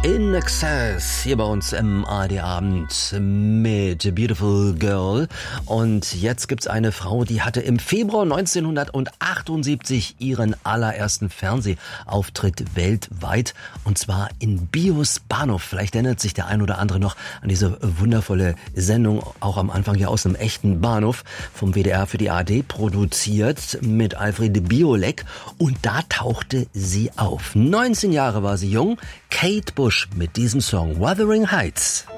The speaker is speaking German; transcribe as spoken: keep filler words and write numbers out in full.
In Excess hier bei uns im A R D-Abend mit Beautiful Girl. Und jetzt gibt's eine Frau, die hatte im Februar neunzehnhundertachtundsiebzig ihren allerersten Fernsehauftritt weltweit. Und zwar in Bios Bahnhof. Vielleicht erinnert sich der ein oder andere noch an diese wundervolle Sendung, auch am Anfang ja aus einem echten Bahnhof, vom W D R für die A R D produziert, mit Alfred Biolek. Und da tauchte sie auf. neunzehn Jahre war sie jung. Kate Bush mit diesem Song Wuthering Heights.